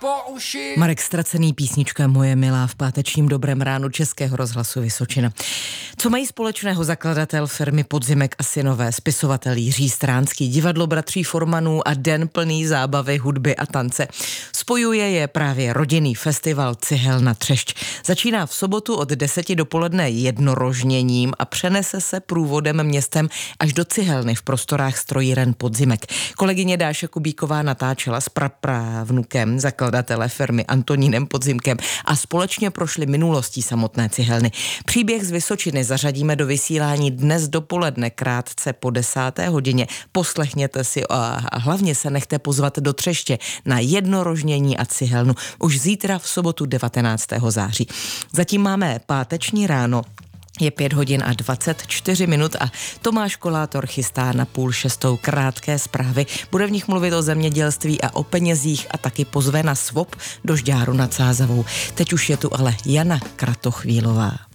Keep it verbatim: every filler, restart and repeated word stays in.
po uši. Marek Stracený, písnička Moje milá v pátečním Dobrém ránu Českého rozhlasu Vysočina. Co mají společného zakladatel firmy Podzimek a synové, spisovatel Jiří Stránský, divadlo bratří Formanů a den plný zábavy, hudby a tance? Spojuje je právě rodinný festival Cihelna Třešť. Začíná v sobotu od deseti dopoledne jednorožněním a přenese se průvodem městem až do Cihelny v prostorách strojíren Podzimek. Kolegyně Dáša Kubíková natáčela s prapravnukem zakladatele firmy Antonínem Podzimkem a společně prošli minulostí samotné cihelny. Příběh z Vysočiny zařadíme do vysílání dnes dopoledne krátce po desáté hodině. Poslechněte si a hlavně se nechte pozvat do Třeště na jednorožnění a cihelnu už zítra v sobotu devatenáctého září. Zatím máme páteční ráno. Je pět hodin a dvacet čtyři minut a Tomáš Kolátor chystá na půl šestou krátké zprávy. Bude v nich mluvit o zemědělství a o penězích a taky pozve na svop do Žďáru nad Sázavou. Teď už je tu ale Jana Kratochvílová.